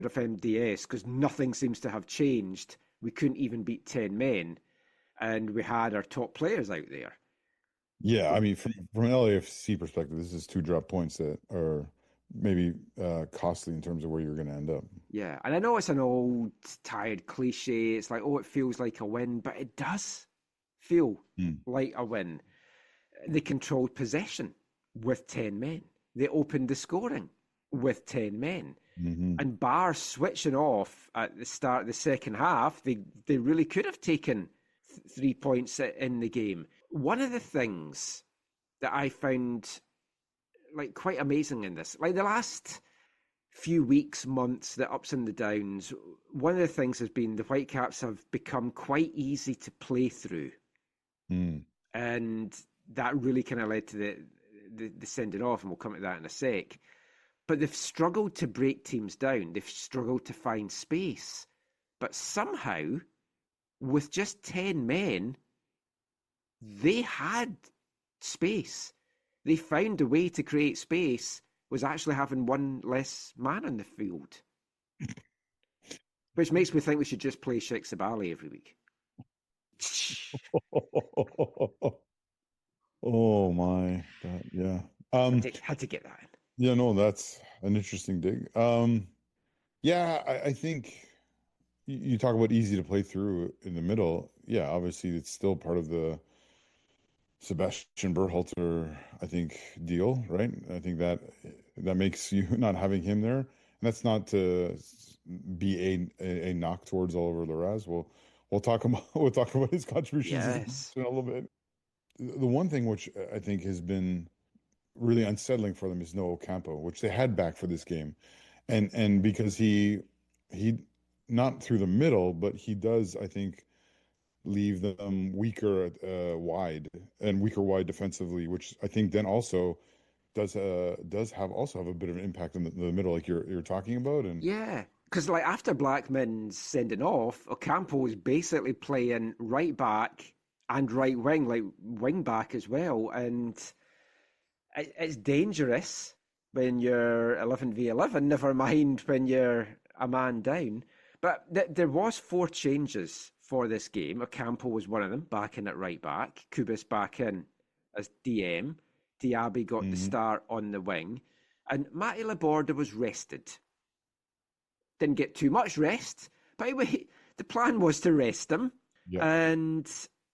of MDS because nothing seems to have changed. We couldn't even beat 10 men, and we had our top players out there. Yeah, I mean, from an LAFC perspective, this is two drop points that are maybe costly in terms of where you're going to end up. Yeah, and I know it's an old, tired cliche. It's like, oh, it feels like a win, but it does feel Mm. like a win. They controlled possession with 10 men. They opened the scoring with 10 men. Hmm. And bar switching off at the start of the second half, they really could have taken 3 points in the game. One of the things that I found like quite amazing in this, like the last few weeks, months, the ups and the downs, one of the things has been the Whitecaps have become quite easy to play through. Mm. And that really kind of led to the sending off, and we'll come to that in a sec. But they've struggled to break teams down. They've struggled to find space. But somehow, with just 10 men, they had space. They found a way to create space, was actually having one less man on the field. Which makes me think we should just play Sheikh Sabali every week. Oh my God, yeah. Had to get that in. Yeah, no, that's an interesting dig. Yeah, I think you talk about easy to play through in the middle. Yeah, obviously it's still part of the Sebastian Berhalter, I think, deal, right? I think that makes you not having him there. And that's not to be a knock towards Oliver Larraz. We'll talk about we'll talk about his contributions Yes. in a little bit. The one thing which I think has been really unsettling for them is Noah Ocampo, which they had back for this game. And because he not through the middle, but he does, I think, leave them weaker wide and weaker wide defensively, which I think then also does have also have a bit of an impact in the middle, like you're talking about. And Yeah. Because like after Blackman's sending off, Ocampo was basically playing right back and right wing, like wing back as well. And it's dangerous when you're 11v11, never mind when you're a man down. But there was four changes for this game. Ocampo was one of them, back in at right back. Kubis back in as DM. Diaby got the Mhm. start on the wing. And Matty Laborda was rested. Didn't get too much rest. By the way, the plan was to rest him. Yeah. And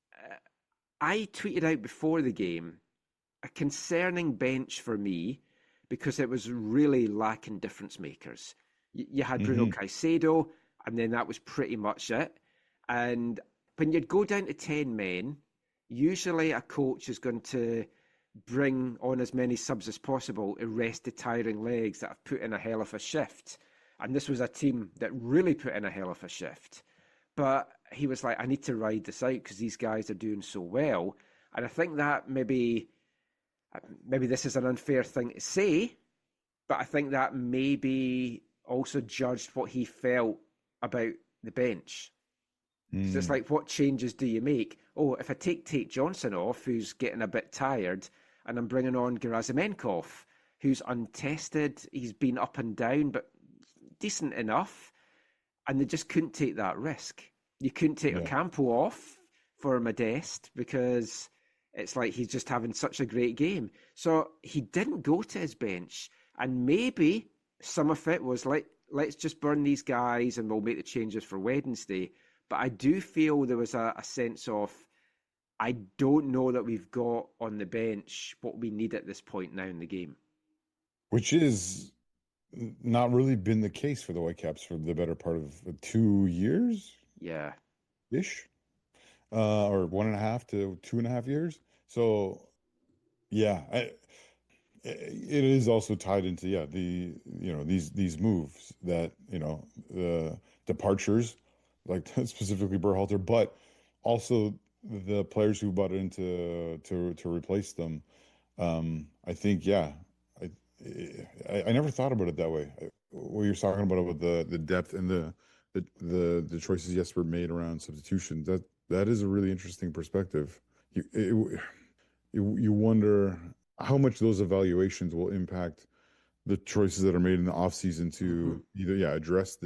I tweeted out before the game a concerning bench for me because it was really lacking difference makers. You had Bruno Hmm. Caicedo, and then that was pretty much it. And when you'd go down to 10 men, usually a coach is going to bring on as many subs as possible to rest the tiring legs that have put in a hell of a shift. And this was a team that really put in a hell of a shift. But he was like, I need to ride this out because these guys are doing so well. And I think that maybe this is an unfair thing to say, but I think that maybe also judged what he felt about the bench. Because it's Mm. like, what changes do you make? Oh, if I take Tate Johnson off, who's getting a bit tired, and I'm bringing on Gerazimenkov, who's untested, he's been up and down, but decent enough, and they just couldn't take that risk. You couldn't take Yeah. Ocampo off for Modeste because it's like he's just having such a great game. So he didn't go to his bench, and maybe some of it was like, let's just burn these guys and we'll make the changes for Wednesday. But I do feel there was a sense of I don't know that we've got on the bench what we need at this point now in the game. Which is not really been the case for the Whitecaps for the better part of 2 years Yeah. ish, or 1.5 to 2.5 years. So yeah, it is also tied into these moves that the departures like specifically Berhalter, but also the players who bought into to replace them. I think I I never thought about it that way. What you're talking about with the depth and the choices Jesper made around substitution, that is a really interesting perspective. You wonder how much those evaluations will impact the choices that are made in the off season Hmm. to either address